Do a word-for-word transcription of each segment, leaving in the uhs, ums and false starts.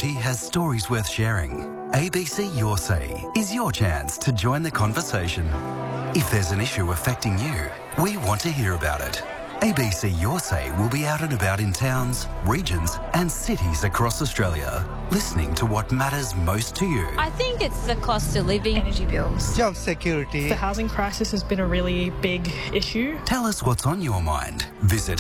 community has stories worth sharing. A B C Your Say is your chance to join the conversation. If there's an issue affecting you, we want to hear about it. A B C Your Say will be out and about in towns, regions and cities across Australia, listening to what matters most to you. I think it's the cost of living, energy bills, job security. The housing crisis has been a really big issue. Tell us what's on your mind. Visit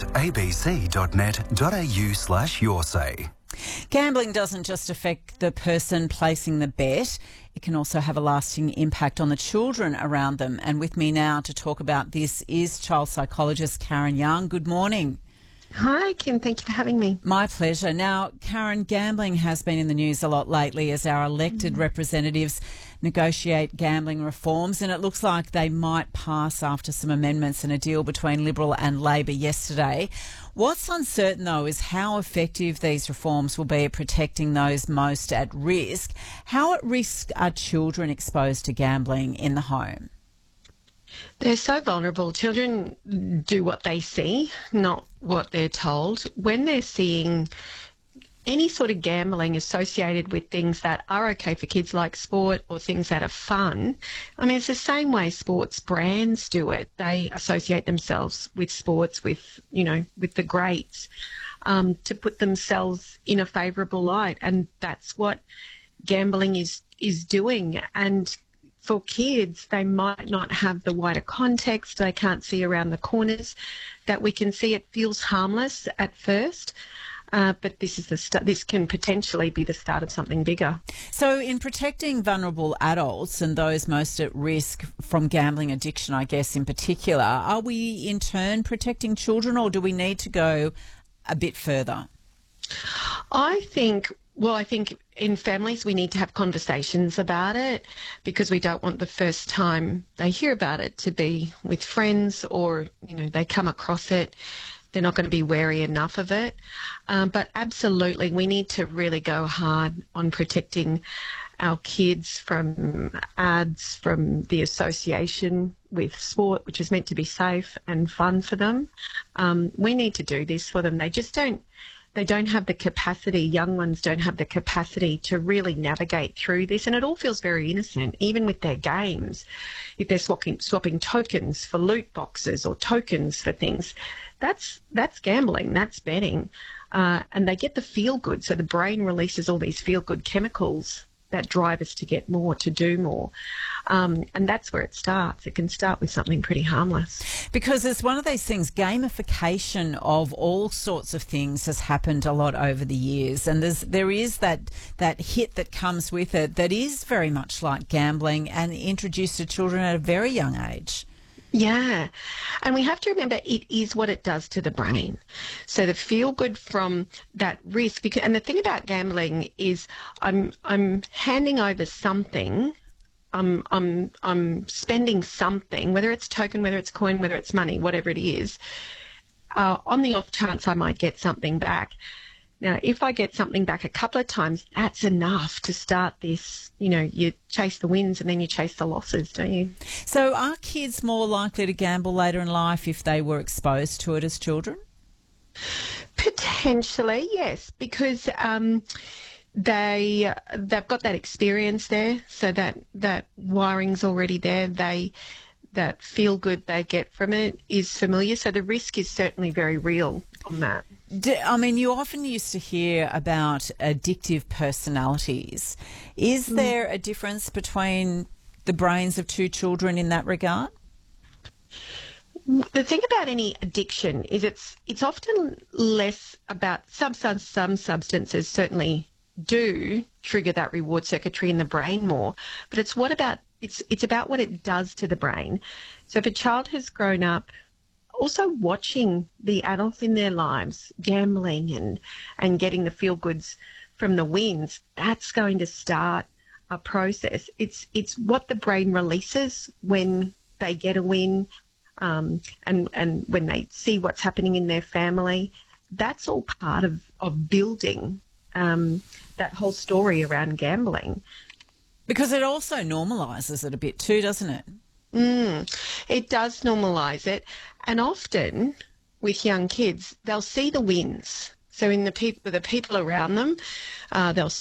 abc.net.au slash your say. Gambling doesn't just affect the person placing the bet. It can also have a lasting impact on the children around them. And with me now to talk about this is child psychologist Karen Young. Good morning. Hi, Kim. Thank you for having me. My pleasure. Now, Karen, gambling has been in the news a lot lately as our elected mm. representatives negotiate gambling reforms, and it looks like they might pass after some amendments and a deal between Liberal and Labor yesterday. What's uncertain, though, is how effective these reforms will be at protecting those most at risk. How at risk are children exposed to gambling in the home? They're so vulnerable. Children do what they see, not what they're told. When they're seeing any sort of gambling associated with things that are okay for kids like sport or things that are fun, I mean, it's the same way sports brands do it. They associate themselves with sports, with, you know, with the greats, um, to put themselves in a favourable light. And that's what gambling is, is doing. And for kids, they might not have the wider context. They can't see around the corners that we can see. It feels harmless at first. Uh, but this is the st- this can potentially be the start of something bigger. So in protecting vulnerable adults and those most at risk from gambling addiction, I guess in particular, are we in turn protecting children, or do we need to go a bit further? I think, well, I think in families we need to have conversations about it, because we don't want the first time they hear about it to be with friends, or, you know, they come across it. They're not going to be wary enough of it. Um, but absolutely, we need to really go hard on protecting our kids from ads, from the association with sport, which is meant to be safe and fun for them. Um, we need to do this for them. They just don't, they don't have the capacity, young ones don't have the capacity to really navigate through this. And it all feels very innocent, even with their games. If they're swapping, swapping tokens for loot boxes or tokens for things, that's that's gambling, that's betting. Uh, and they get the feel-good. So the brain releases all these feel-good chemicals that drive us to get more, to do more. Um, and that's where it starts. It can start with something pretty harmless. Because it's one of those things, gamification of all sorts of things has happened a lot over the years. And there's, there is that, that hit that comes with it that is very much like gambling and introduced to children at a very young age. Yeah. And we have to remember it is what it does to the brain. So the feel good from that risk, because, and the thing about gambling is I'm I'm handing over something, I'm I'm I'm spending something, whether it's token, whether it's coin, whether it's money, whatever it is, uh, on the off chance I might get something back. Now, if I get something back a couple of times, that's enough to start this. You know, you chase the wins and then you chase the losses, don't you? So are kids more likely to gamble later in life if they were exposed to it as children? Potentially, yes, because um, they, they've got that experience there, so that, that wiring's already there. They that feel good they get from it is familiar, so the risk is certainly very real on that. I mean, you often used to hear about addictive personalities. Is mm. there a difference between the brains of two children in that regard? The thing about any addiction is it's it's often less about some some substances certainly do trigger that reward circuitry in the brain more, but it's what about it's it's about what it does to the brain. So if a child has grown up also watching the adults in their lives gambling and and getting the feel goods from the wins, that's going to start a process. It's it's what the brain releases when they get a win, um, and and when they see what's happening in their family. That's all part of of building um, that whole story around gambling. Because it also normalises it a bit too, doesn't it? Mm, it does normalise it. And often with young kids, they'll see the wins. So in the people, the people around them, uh, they'll